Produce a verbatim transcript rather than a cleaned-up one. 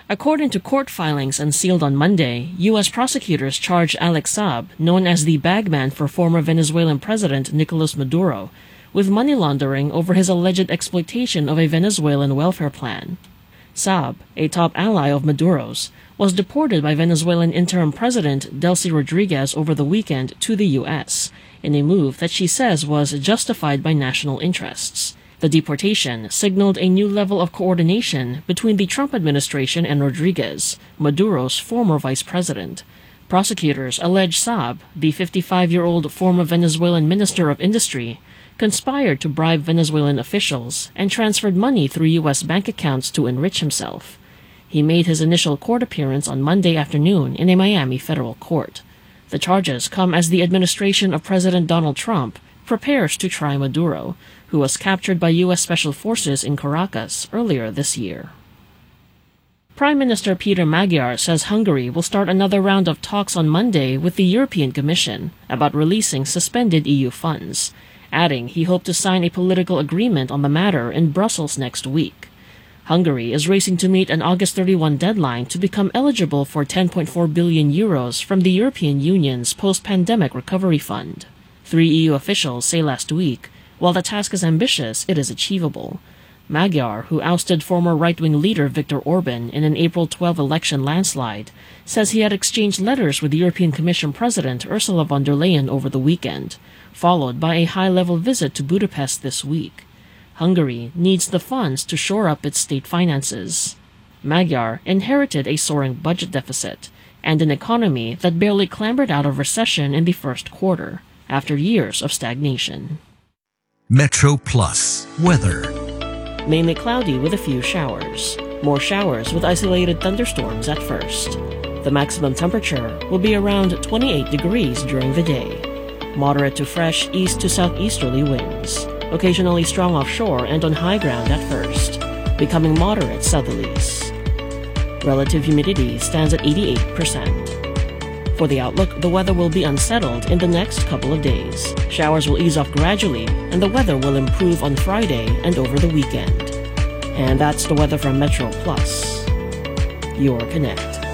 According to court filings unsealed on Monday, U S prosecutors charged Alex Saab, known as the bagman for former Venezuelan President Nicolas Maduro, with money laundering over his alleged exploitation of a Venezuelan welfare plan. Saab, a top ally of Maduro's, was deported by Venezuelan interim president Delcy Rodriguez over the weekend to the U S, in a move that she says was justified by national interests. The deportation signaled a new level of coordination between the Trump administration and Rodriguez, Maduro's former vice president. Prosecutors allege Saab, the fifty-five-year-old former Venezuelan Minister of Industry, conspired to bribe Venezuelan officials and transferred money through U S bank accounts to enrich himself. He made his initial court appearance on Monday afternoon in a Miami federal court. The charges come as the administration of President Donald Trump prepares to try Maduro, who was captured by U S Special Forces in Caracas earlier this year. Prime Minister Peter Magyar says Hungary will start another round of talks on Monday with the European Commission about releasing suspended E U funds, adding he hoped to sign a political agreement on the matter in Brussels next week. Hungary is racing to meet an August thirty-first deadline to become eligible for ten point four billion euros from the European Union's post-pandemic recovery fund. Three E U officials say last week, while the task is ambitious, it is achievable. Magyar, who ousted former right-wing leader Viktor Orban in an April twelfth election landslide, says he had exchanged letters with European Commission President Ursula von der Leyen over the weekend, followed by a high-level visit to Budapest this week. Hungary needs the funds to shore up its state finances. Magyar inherited a soaring budget deficit and an economy that barely clambered out of recession in the first quarter, after years of stagnation. Metro Plus weather. Mainly cloudy with a few showers. More showers with isolated thunderstorms at first. The maximum temperature will be around twenty-eight degrees during the day. Moderate to fresh east to southeasterly winds. Occasionally strong offshore and on high ground at first, becoming moderate southerlies. Relative humidity stands at eighty-eight percent. For the outlook, the weather will be unsettled in the next couple of days. Showers will ease off gradually, and the weather will improve on Friday and over the weekend. And that's the weather from Metro Plus, your Connect.